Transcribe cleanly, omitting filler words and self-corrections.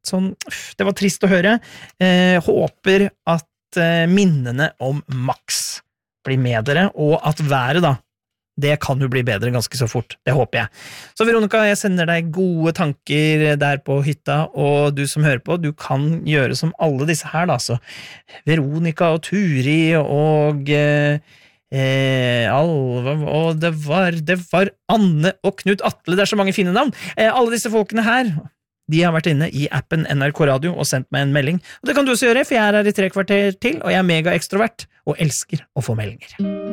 sånn, det var trist å høre. Håper at minnene om Max blir med dere, og at været da, det kan jo bli bedre ganske så fort, det håper jeg. Så Veronica, jeg sender deg gode tanker der på hytta, og du som hører på, du kan gjøre som alle disse her da, så Veronica og Turi og Alva, og det var Anne og Knut Atle, det er så mange fine navn. Alle disse folkene her, de har vært inne i appen NRK Radio og sendt meg en melding, og det kan du også gjøre, for jeg her i 3 kvarter til, og jeg er mega ekstrovert og elsker å få meldinger.